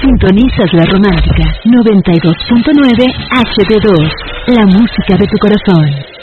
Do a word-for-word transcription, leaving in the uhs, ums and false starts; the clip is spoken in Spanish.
Sintonizas La Romántica noventa y dos punto nueve H D dos, la música de tu corazón.